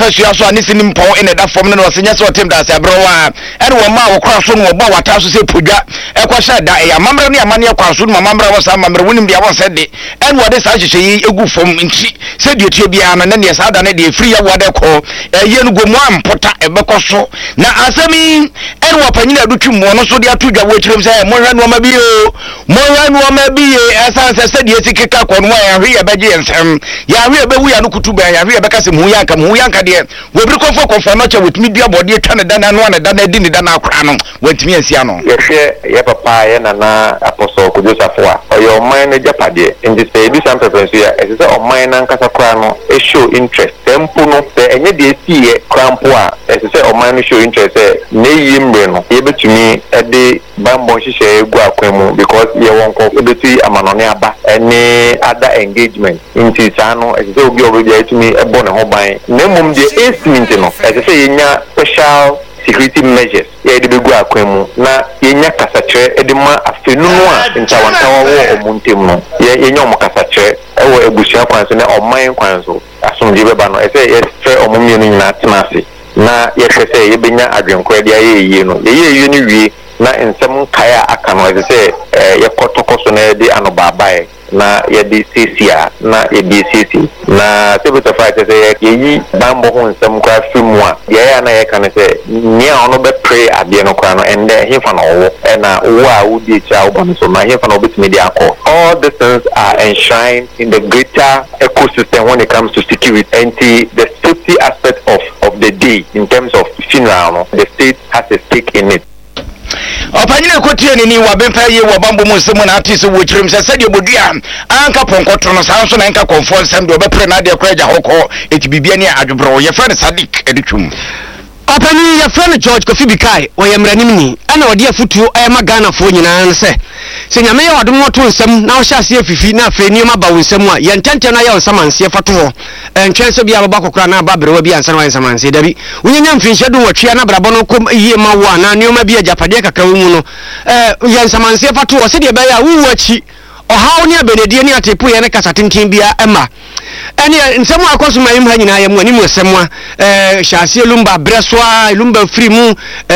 fasua so ani sinim pon ene da fom no se nya so tem da se abrowa ene wo ma wo kwa so no bo wata so se podwa e kwa sha da e amamre ne amane kwa so no mamre wo sa mamre wonim dia wo se de ene wo de sa hyehe yi egu fom nti se de tie bia na ne sa da ne de free ya wo de ko ye no gomu ampota e bekoso na asemi ene wo panyina adutwu mo no so de atudwa wo kirem se mo hwa no ma bi o mo hwa no ma bi esa se de sikeka ko no ya hwe ya beje ensem ya hwe be wu ya no kutuba ya hwe be kase mu yanka de we bri konfo no che with media body atwa ne dana no ne dana di ne dana akra no wantimi ansia no ye hwe ye papa ye nana apostle Joseph wa oyo man ne japade indi say bi sam pepe so ya e say o man nan kasa kra no e show interest tempo no se enye de esi ye krampo a e say o man show interest ne yimbre no ye betumi e de bambo hihye egu akwemu because ye wonko e beti amanone aba any other engagement inti sano e say obi obi etumi ebo ne ho ban nemum de estimate no e say yenya special security measures ye de begu akwemu na yenya kasachre e de ma afenunu a ntawantawa wo omuntem no yenya omukasachre e wo ebusia kwanso na oman kwanso asomje beba no e say ye fe omumienu nyina tenase na ye hwese ye benya adwenkwa de aye no ye ni wie na ensem kaya aka no e say ye kotokoso na de anobabae na ye di CCA na ye di CC na sebeta fight say ye bambo ho nsem kwa fimu a ye ya na ye kan say nia ono be pray ade no kwa no ende hefa no wo na wo a wo di cha wo so na hefa no bit media call. All these things are enshrined in the greater ecosystem when it comes to security and the safety aspect of the day in terms of funeral no, the state has a stake in it. Opanyine kotie ni wa bempa ye wo bambo mu nsemu na atise wo kirim se de bodua anka ponkoto no sanso na anka konfo nsem de obepre na de kwaja hokọ etibibia ni adwobro ye friend Sadik edutwum opanyine ye friend George Kofi Bikai wo ye mranim ni ana odi afutuo e magana fo nyina nse se nyame ye wadom woto nsem na wo hyase afifi na afa ni ma ba wo nsem a ye ntente na ye nsamanse fato ntwenso bia baba kokora na babrewa bia nsa na nsamanse dabi unyanya mfinhye do watwea na brabo no kom yie ma wo na neoma bia japade kakra wo mu no ye nsamanse fato wo se de ba ya wo wachi ohaw ne abenedie ne atepu ye ne kasatintin bia ema ene nsemu akoso mayim ha nyina ye mu ani mu semwa hyase lumba breswa lumba free mu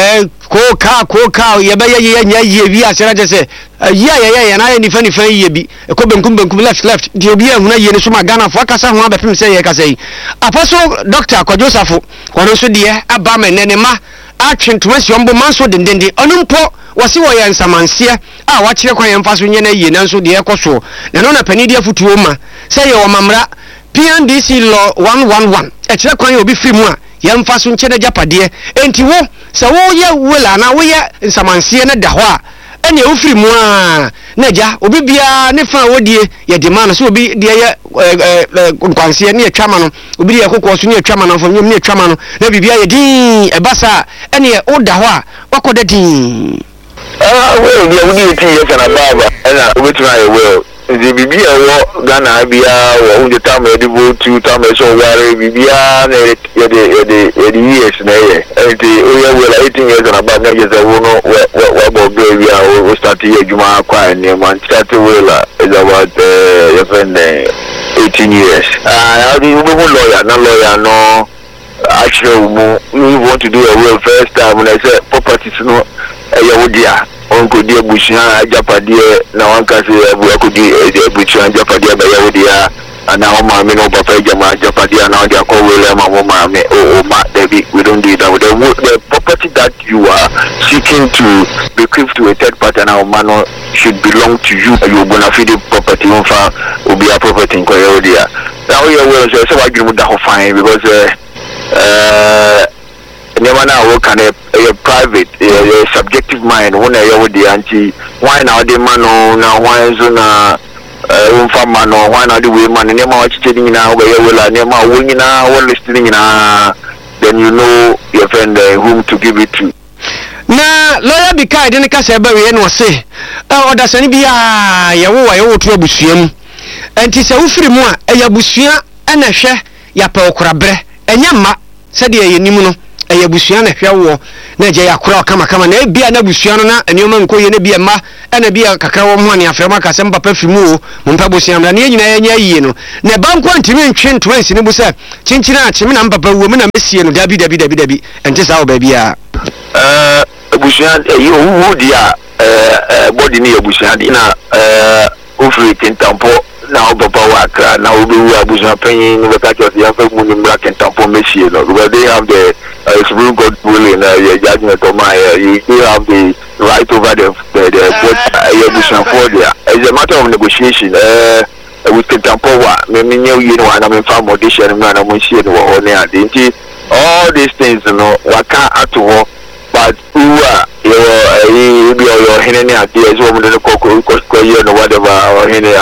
koka ye ba ye nya ye wi asera je se ya na ye nifa ye bi ko benkum left di obi ehuna ye ne so magana fo akasa ho abepem se ye kasa yi Apostle Dr. Joseph kono so de aba menene ma atwentoma si ombo manso dendende onumpo wasi wo ya nsamanse a wakire kwan yemfa so nye na ye nanso de ekoso na no na panidi afutuo ma se ye wo mamra PNDC law 111 ekire kwan obi free mu a yemfa so nche na japade enti wo se wo ye wela na wo ye nsamanse na da ho a ene wo free mu a na ja obi bia ne fa wodie ye demand so obi de ye kwanse ne atwama no obi de kokko so ne atwama no fo nyom ne atwama no na bibia ye din ebasa ene o da ho a wakoda din well we wudi ti ye kana baba na obetu na ye well the bibia wo Ghana bia wo unde tam e divo tu tam e so ware bibia na ye years na ye enti o ye well 18 years na baba na je ze wo no wa bo baby a wo start ye juma kwa ni man start well is about your friend 18 years how do you lawyer no actually we want to do a will first time when I say properties no ya onko die bushia japade na wanka se ko di bushia japade ba ya ana o ma me no ba fa jama japade na dia ko wele ma mo ma me o ma David we don't do that the property that you are seeking to bequeath to a third party now man should belong to you gonna feed the property on fa obi a property in ko dia now you will say wa gimu da ho fine because never now work on a private a subjective mind when I with the anti why now the man now why so na man why now the woman never watch trading now where you will never winning now or listening now then you know your friend whom to give it to na lawyer Bikai de ne kasa ba we no se odasani bia ye wo to abusuam enti se wo firi mu a ya busua na hwe ya pa okurabre enya ma se de ye nimu no eye busua na hwewo na je yakura kama na bia na busua no na enioma nkoye na bia ma na bia kakra wo ho ne afrema ka sem papa fimu mo mpa busua na ne nyina nya yie no na banko ntimi ntwe ntwensi ne bu se chinchina achimi na mpapa wo mu na mesie no dabi ente sa wo ba bia busua wo dia body ni busua di na ofri kentampo na papa wa kra na obi busua panyin no ka cho ya fa mu ni mra kentampo mesie no because they have the Supreme Court ruling your judgment on my you have the right over the busua for there. It's a matter of negotiation with kentampo wa me you know and I'm farm audition na na mo sie no on there all these things you know waka ato but who are your henny ideas woman in the cocoa no whatever or henny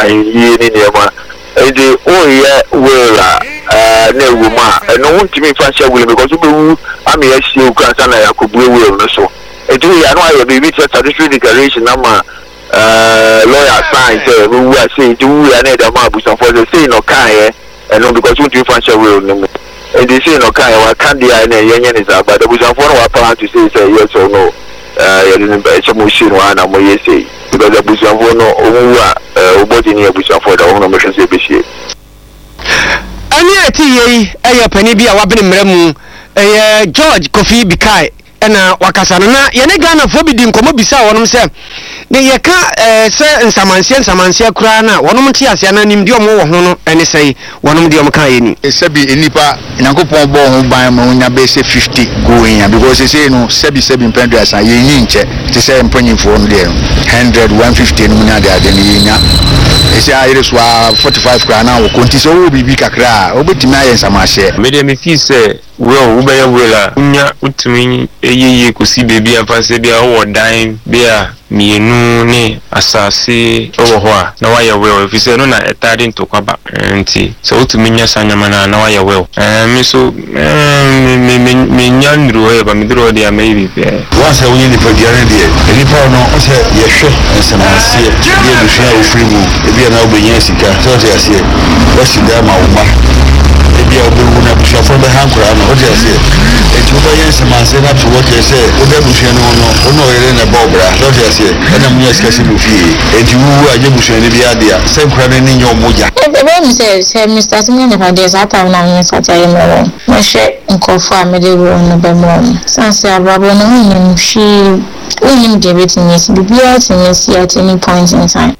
no woman and no one to me fashion will because I'm a SEO class and I could be will so it will I know I will be with a statutory declaration number lawyer sign who are saying to another mabus for the say no kind and no because what you fashion will and they say no kind or can't be any union is but there was a phone apparent to say yes or no some machine one and more say because the bush of no body near bush of the owner mission say this year. Ani ati ye pani bia wabene mremu George Kofi Bikai na wakasana na yene Ghana fo bi di nkomo bisa wonom se ne yeka se nsamansia kura na wonom nti ase na nim di omo wo ho no ene sei wonom di omo kan yeni sebi enipa Nyankopon bo ho ban ma onya be se 50 going because say no sebi mpendu asa ye nyi nche ti se mpanyimfo no de 100 150 no nya de ade ni nya ese ayire so 45 kura na wo konti so wo bibi kakra obetimi aye nsamahye me de me fi se wo be ya wela nya utumi eyeye kosi bebi afase bia wo dan bia mienu ne asase owo ho a na wa ya we fi se no na etade ntokwaba nti so utumi nya sanyama na wa ya we me so me nya ndro he ba me dro de amayi bi once we ni pa diare de ni pa no o se ye hwe nsamase de du hwe ofri mu e bia na obenya sika so te ase wa sida ma wo ma bia obu na busha for the hankura no what you say it over yes man say that what you say obu busha no ere na bobra what you say na mu yes kasi mu fi enti wu aje busha ni bia dia say nkura ni nyo moja ebe say Mr. Simeon na dey sata na yin sata ye mo mo she nkofo amede wo no be mo sanse abrabo no yin shi yin dey betin yes bibia tin yes at any point in time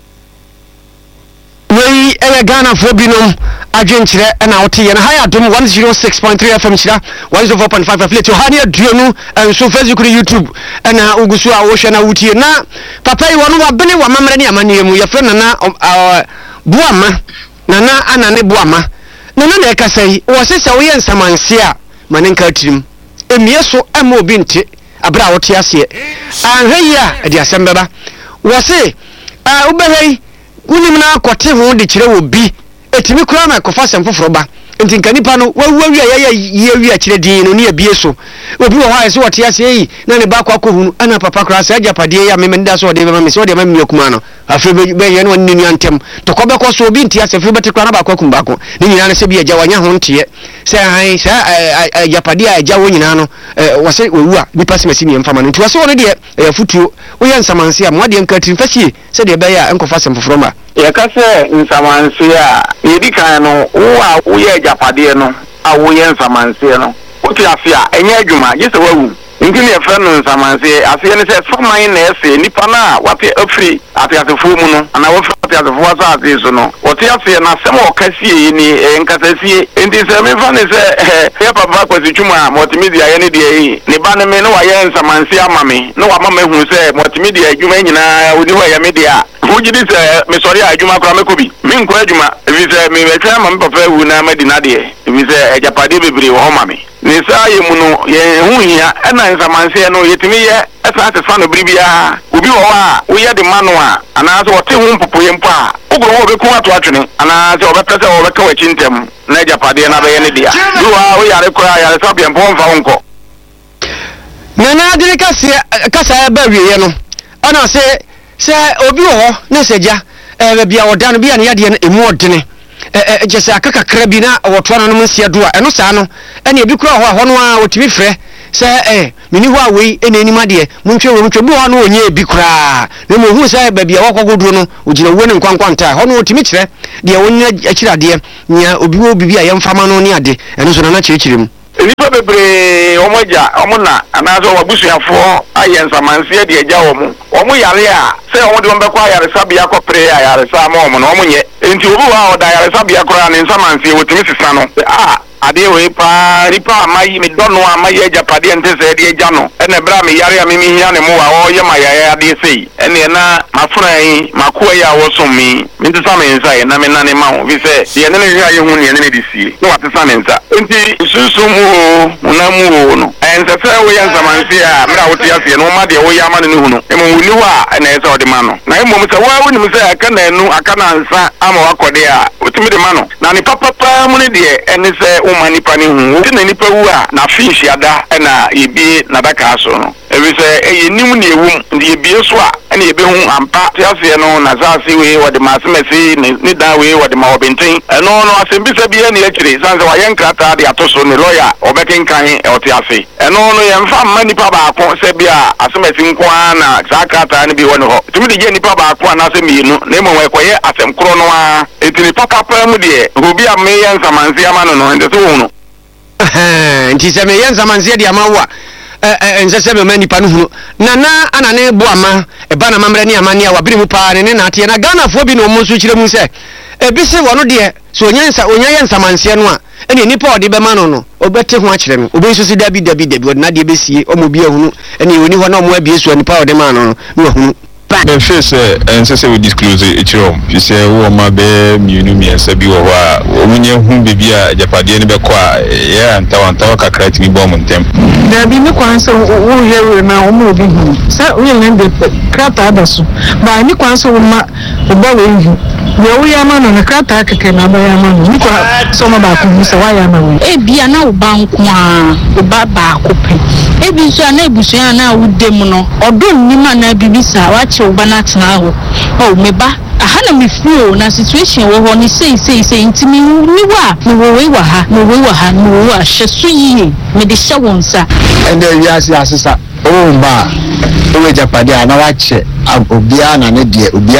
we Ghana for binom adwenkyere na wote ye na haya dom 106.3 FM kyira 104.5 FM to hania duonu enso Facebook ni YouTube na ugusu a wo hwe na wutie na papa yi wono wabene wa mamre ne amane mu ye frena na buama na anane buama na e kasai wo sese wo ye nsamanse a manenka tirim emie so ama obi nte abra wote ase anhwe a de asembeba wo se ubehei unim na akote ho de kire wo bi etimi kura na kofa semfoforo ba enti nkanipa no wawu ye wi kire din no ne abie so obi wo ha so wote ase yi na ne ba kwa kohunu ana papa kura sa agapade ya memenda so de be me so de ma miakuma no afi be ye no ninu antem to ko be ko so obi nti ase fi bete kura na ba kwa kumba ko ni nyina na se bi agya wanya ho ntie se han sa agapade a agya wo nyina no wo se owu a nipa se masi ne mfama no nti wo se wo no de futuo wo ye nsamanse a mo de nka tinfasie se de be ya enkofa semfoforo ma ya kase nsamanse a yedi kan no wo ye japade no a wo ye nsamanse no wo ti afia enye adwuma je se wawu ngini e fra no nsamanse afia ne se faman na ese nipa na wate afri atiasefo mu no ana wo fra atiasefo asa ati so no wo ti afia na sem o kasie ni nkasasie enti se me fa ne se ya papa kwasi twuma multimedia ye ne de yi ne ba ne me no wa ye nsamanse amame no wa mama hu se multimedia adwuma nyina oni wa ya media fujidi se me sori adwuma kra me kobi me nko adwuma ebi se me betwa mama papa wu na madina de ebi se ejapade bebre wo mama ni sa ye mu no ye hu hia na nsamanse no yetimi ye asa asa no bribia obi wo a wo ye de manu a ana so wote hu popo ye mpo a ogoro wo be ku ato atwene ana se obepese wo be ka wachi ntem na ejapade na be ye ne dia duwa wo yare kora yare so bia mpo mfa wonko na adire kasa ba wiye no ana se obi wo na seja bia odan bia na yade emu odene just a crabina or Twanum Siadua, and no sano, and you become one to be fair. Say, Miniwa way in any madia, Muncho Buano, ye bicra. The who say, baby, a walk good which you win in Quanta, Hono Timitre, the only Achira dear, near Ubu be a young famano near de, and also not churchim. Nipa bebree omoja omuna anazo wabusuafo ayensa manse de agya omo yare a se omo de mbekwa yare sabia ko prayer yare sa ma omo no omonye enti obu wa oda yare sabia kora ne nsa manse wotimi sisa no ade we pa ripa amayi me dono amayi agya pade ente se de agya no ene bra me yare a mimi hia ne mo wa oye ma yare ade sei ene na mafran makoa ya wo so mi nti sa me nsa na me na ne ma ho bi se ye ne hia ye hu ne ne di sie no wate sa me nsa enti sunsun unamu no ense se we yan zamansi a mra wote asie no ma de wo ya ma ne hu no emo wuni wa na ese ode ma no na emo se wa wuni se aka na enu aka na nsa ama wakode a otimi de ma no na ni papa mu ne de ene se umani pani hu ti na nipa wu a na fish ada na ibi na daka so no ebi se eye nim ne ewu ndi ebi so a ene ebe hu ampa ti asie no na zaase we wode ma semesi ni da we wode ma obenten eno no asembi se bi ene akire sanse wa yankrata de atoso ne lawyer obekin kan oti afi eno no ye mfa ma nipa ba ko se bia asemesi nko na zakata ne bi woni ho tumi de je nipa ba ko na se mienu na emo we koye asem kro no a etini papa pa mu de obi a me ye nsamanzi ama no ende so hu nti se me ye nsamanzi de ama wa ense se me nipa no hu na ana ne bo ama e ba na mamre ne ama ne wa biri mu pa ne na ate na Ghana fo bi no mo so kire mu se ebi se wono de so onya ye nsamanzi no a ene nipa odi be ma no obete ho akire no obi so si dabi na de be sie o mo bi ahunu ene oni ho na mo abie so nipa odi ma no no ahunu the face and say we disclose it from you say wo ma be mienu miensa bi wo wa omunye hu bibia japade ne be kwa ya ntawa kakra ti bo mo ntem da bi me kwan so wo hewe na wo mo bi hu sa wo ne be krata adaso ba ni kwan so wo ma oba we hu wo ya ma no krata keke na ba ya ma no ni kwa so ma ba ko hu se wa ya ma we e bia na wo banko a wo ba ko pe e bi so na ebusu ya na wo dem no odon ni ma na bibisa wa che wo ba na tena ho o me ba aha na me feel na situation wo ho ni sei intimi ni wa no wo we wa ha no wo wa hyeso yi me de hye wonsa ende wi asesa o ba o we japade ana wa che obia na ne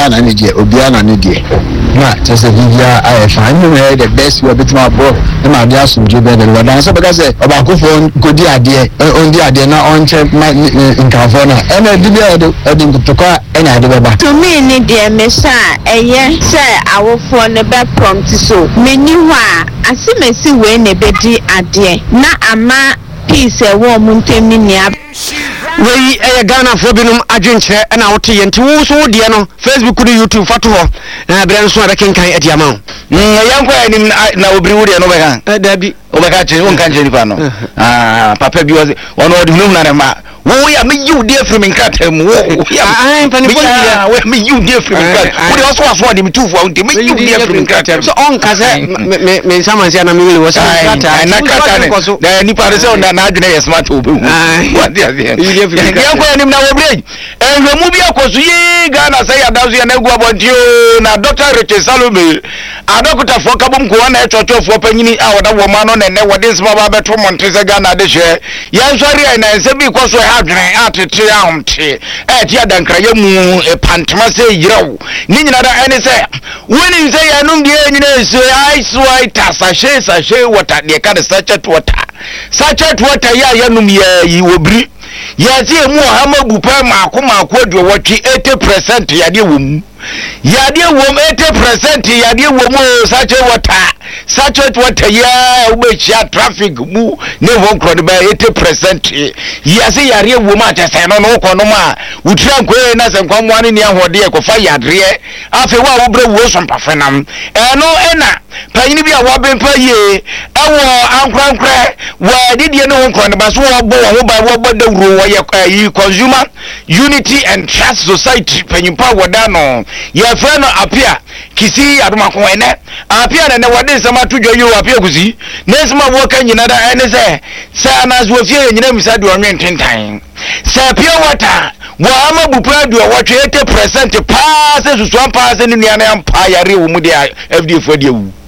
die na tese bibia I find me the best we bit my bro e ma dia so je be de wa dan so be say oba kofo nkodi ade ondi ade na on che nkafo na ene bibia ode ntokwa enya ade beba to me ni de me sa eye say awofo ne be prompt so meni ho a asimesi we ne be di ade na ama peace e wo mu ntemi ni we Ghana fo binum adwenkyere na wote ye nti wo so de no Facebook ni YouTube fato ho na bere so ada kenkan ade ama yanko anim na obiri wo de no beka da bi obeka che won kan je nipa no papa bi ono odi hunu na ma wo ya me yu de from nkata mu wo ya pani po ya we me yu de from nkata wo de so de mitufo wo de me yu de from nkata so on kaze me samansi na me wele wo nkata na kata ne da nipa de se na adwene ye smart obi wo de azie yanko anim na obiri enhwemu bi akoso yi Ghana say adazo ya na egu abontio na Dr. Richard Salome adokota fo kabum ko na etotofo panyini a woda wo ma no ne wode nsema ba beto Montese Ghana de hwe yansori ai na nse bi koso ha adwene atete ahomte ti adankra ye mu pantema se yirawo ni nyina da ene se woni nse ya num de nyina so ai swai tasashe water de ka de sachet water ya num yi wobri yati emu hamabu pa maako aduo wotwe 80% yade wom yade wom 80% yade wom sachet water ya ubechia traffic mu ne ho nkro de ba 80% yase yare wom atese no ko no ma wutira nko na se nkwa ne ahode e ko fa yadre afi wa wo bre wo so mpafenam eno ena panyini bi a wo bempa ye ewo ankrankra wa didie ne ho nkro ne ba so wo bo wo ba wo dawuro wo ye Consumer Unity and Trust Society panyimpa woda no ye fra no apia kisi adomako ene apia ne wode nsama tudwo yo apia kusi nesma wo kan nyina da ene se anazo fie nyina misa de onwe ntentan se pure water wa amabu pradu watwe 80% pa se susu pa se ne nua na ampa yare wo mu de FDF de wu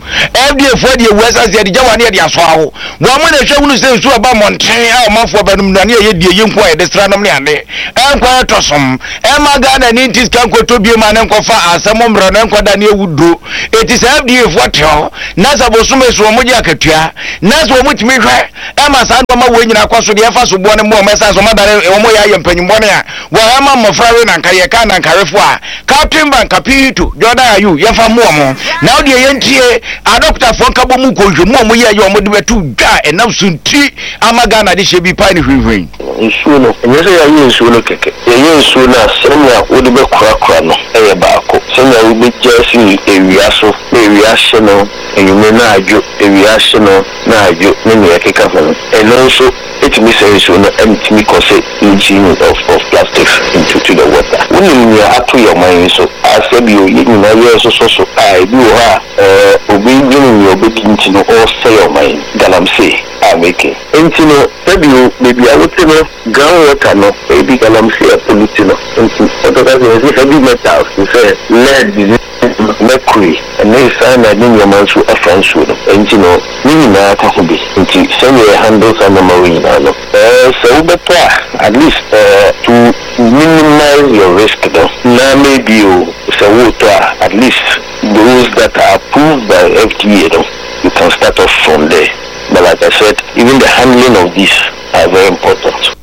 FDA for the West as the Jawani de aso wo mo na hwe hunu se nsu aba monten a omafo banum na ye die yenko e de sra nom ne ade enkwa tosom e maga na ni tis kan koto bi ma ne nkofa asemo mra na nkoda na ewudo eti se FDA for tell na sabosume so mo je akatua na so mo timi hwe e ma sa ndo ma wo nyina kwaso de fa so bo ne mo mesa so madare e mo ya ye mpanyimbo ne a wo ma mo fra we na nkaye ka na nkarefo a Captain Bank Kapito Jordan ayu ye fa mo na odi ye ntie adopter fo nkabo mu konhwemu mo ye yo mo de betu dwa enam sunti amaga na de shebi pa ni hwehwen nsuo no enye ya ye nsuo no keke ye nsuo na semia wo de be kura no eye baako semia wo be jesi ewiaso ewiase no enyume na ajo ewiase no na ajo ne ne keka ho eno nso etimi say so no empty cause engine of plastics into the water when you atu your mind so asabi o yi na ye so ai bi o ha obi nyini obi kinti no all say your mind galam say ameke entino sabi o baby awote no ground water no ebi galam say pollution no enti otoka say heavy metals say lead mercury and they sign that in your man's offense with and you know we na ta hobi nti send your handles on the marine no so better at least to minimize your risk though na maybe you so at least those that are approved by FDA though you can start off from there but like I said even the handling of this are very important.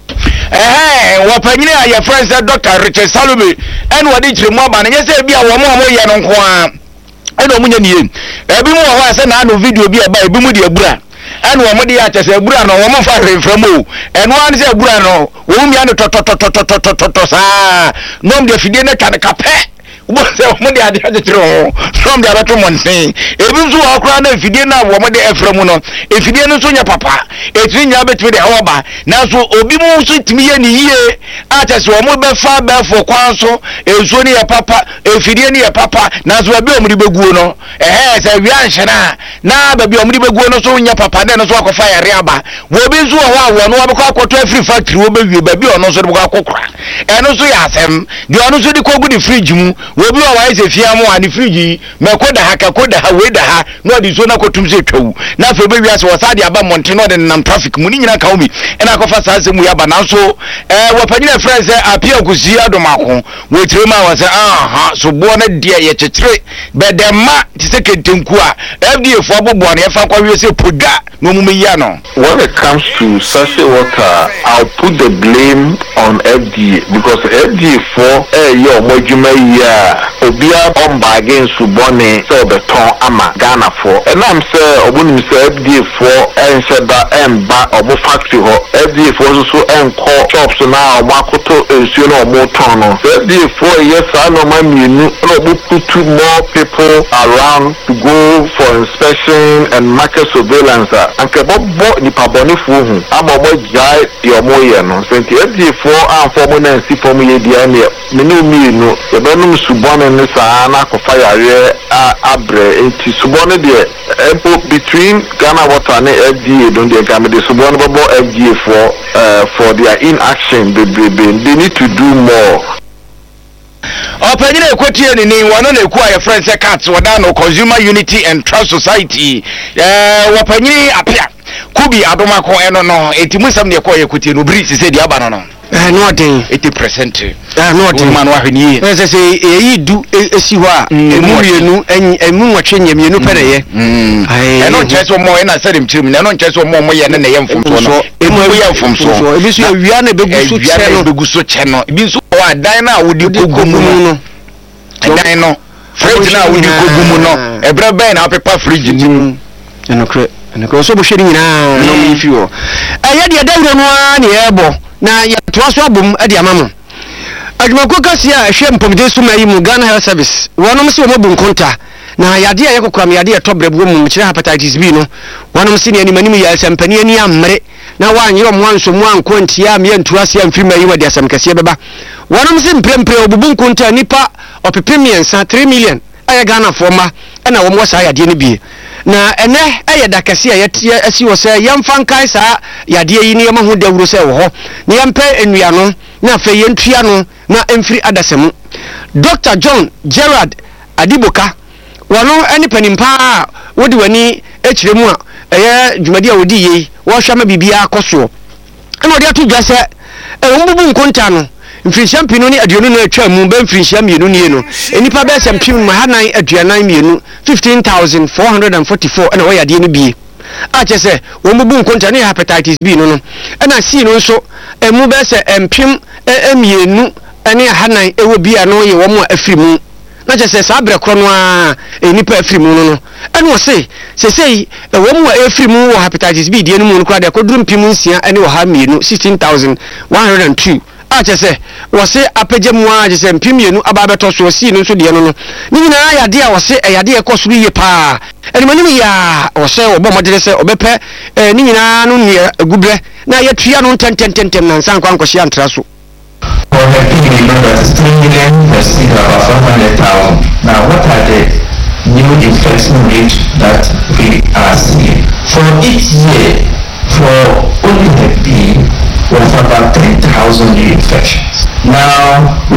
Wapanyine a your friends Dr. Richard Salome and wadi chiremu aba na nyese bia wo mo ye no nko a eno munya nie ebi mu ho ase na no video bi aba ebi mu de abura eno wo mo de ya chese abura no wo mo fa refrem o eno an se abura no wo mi an to sa no de fidie na kan kape wo se wo de ade achiro from the abato monten ebi nso wo akra na fidie na wo mo de efrem no efidie no so nya papa etiri nya betime de hoba na so obi mu so timi ye ni yie atase wo mo be fa be fo kwan so enso ni ye papa efidie ni ye papa na so abi omri beguo no se wi anhye na ba bi omri beguo no so nya papa na no so akofa yare aba wo bi nso ho a wo no abekọ akoto afri factory wo be wi ba bi ono so de bekọ akokora eno so ya asem de ono so de kogu di fridge mu wo bi o wa ise fia mu ani fridge me koda ha ka koda ha we da ha no di so na kotum se twawu na fe be wi ase wo sa de aba monte no de nam traffic mu ni nyina ka omi ena akofa sa asem ya ba na so wapanyina friends apia kusi adomako wo tirema wa se so bo na de ye chechire be de ma ti se kentenku a FDA fo abobo na ye fa kwa wi se poda no mu ya no. When it comes to sachet water, I'll put the blame on FDA because FDA for your mojuma ya obia on bargain subone so beton ama Ghana for and I'm say obuni say FDA for and said that ba omo factory ho FDA for so enko shops na makoto ensuo na omo ton no FDA for yes I know my menu no put more people around to go for inspection and market surveillance and kebo ni paboni fu hu amobo jai di omo ye no senti FDA for and for mo na si for mo ye dia ne menu minu e benum subone ne sa na ko fire abre enti subone de empo between Ghana Water and FDA don dey come the subone bobo FDA for their inaction they need to do more. Opanyina ekotie ni wano na eku aye friends cats wada no Consumer Unity and Trust Society wapanyini apia kubi adomako eno no etimusam ne ekoye ekotie no bri se di aba no no den 80% no den man wa hwani se eyi du esi ho a emu emu nwatwe nyamienu pereye eno cheso mo ena sedem chirim eno cheso mo ye ne ye mfomso no emu ye mfomso ebi so awia na begu so che no ebi so wa dan na wodi kogumu no dan no fridge na wodi kogumu no ebre ben na pepa fridge ni eno so bo hwedi nyina no mi fi ho ya de dawro no a ne ebo na ya toa so abom ade amamo adwumako kasi a hwe mpomde so mayi mu Ghana Health Service wonom se wo mabu nkonta na yade a yakokram yade a tobrebo mu mkire hepatitis B no wonom se ne animanim ya sampani ani amre na wanyero mo anso mu ankontia me antuase amfi mayi wade asam kase beba wonom se mprempre obubu nkonta nipa opepemiensa 3 million aya Ghana forma na wo mo sa yade ne bi na ene ayeda kase a yetie asi wo se yemfa nkai sa yade yi ne yemahu dawuro se wo ho ne yempe enua no na fe yentua no na emfiri adasemu Dr. John Gerard Adiboka wɔno ɛne panim paa wode w'ani akyerɛ mu a ɛyɛ dwumadi a wɔdi yei wɔhwɛ ma biribiara kɔ soɔ ɛna ɔde ato dwa sɛ wɔmbubu nkonta no mfirinhyia mpino ne aduonu na atwa mu bɛ mfirinhyia mmienu nie no nnipa bɛɛ sɛ mpem mahanan aduanan mmienu 15,444 ɛna wɔyɛ adeɛ no bie a kyɛ sɛ wɔmbubu nkonta ne hepatitis B no ɛna C no nso ɛmu bɛɛ sɛ mpem mmienu ɛne ahanan ɛwɔ bi a no yɛ wɔn a afiri mu na kyɛ sɛ saa berɛ korɔ no a nnipa afiri mu no ɛne wɔse sɛsɛi wɔn a ɛfiri mu wɔ hepatitis B deɛ no mu no koraa deɛ kɔduru mpem 6 ɛne ɔha mmienu 16,102 a kyɛ sɛ wɔse apagya mu a kyɛ sɛ mpem mmienu aba bɛtɔ so C no nso deɛ no ne nyinaa yɛ adeɛ a wɔse ɛyɛ adeɛ ɛkɔ soro yie paa ɛnimanim yɛ a wɔsɛ wɔbɔ mmɔdene sɛ ɔbɛpɛ ne nyinaa no nneɛ aguberɛ na yɛtua no ntɛmtɛmtɛmtɛm nansa nkwa nkɔhyia ntra so. For the PDB members, 3 million received about 500,000. Now, what are the new infection rates that we are seeing? For each year, for only the B, we have about 10,000 new infections. Now, we